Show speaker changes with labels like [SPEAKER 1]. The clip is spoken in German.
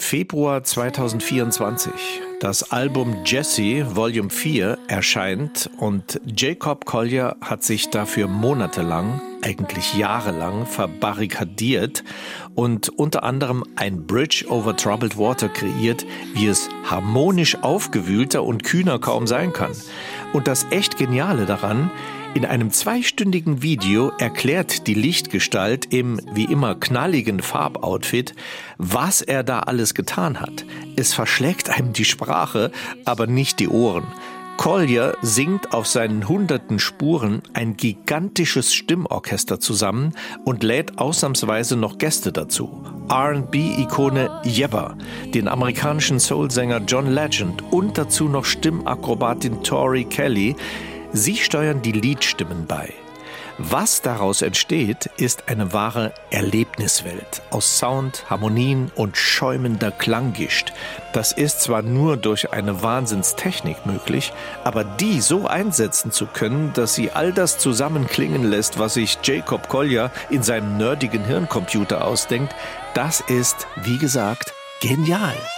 [SPEAKER 1] Februar 2024. Das Album Jesse Volume 4 erscheint und Jacob Collier hat sich dafür monatelang, eigentlich jahrelang, verbarrikadiert und unter anderem ein Bridge over Troubled Water kreiert, wie es harmonisch aufgewühlter und kühner kaum sein kann. Und das echt Geniale daran: in einem 2-stündigen Video erklärt die Lichtgestalt im wie immer knalligen Farboutfit, was er da alles getan hat. Es verschlägt einem die Sprache, aber nicht die Ohren. Collier singt auf seinen hunderten Spuren ein gigantisches Stimmorchester zusammen und lädt ausnahmsweise noch Gäste dazu. R&B-Ikone Yebba, den amerikanischen Soulsänger John Legend und dazu noch Stimmakrobatin Tori Kelly. Sie steuern die Liedstimmen bei. Was daraus entsteht, ist eine wahre Erlebniswelt aus Sound, Harmonien und schäumender Klanggischt. Das ist zwar nur durch eine Wahnsinnstechnik möglich, aber die so einsetzen zu können, dass sie all das zusammenklingen lässt, was sich Jacob Collier in seinem nerdigen Hirncomputer ausdenkt, das ist, wie gesagt, genial.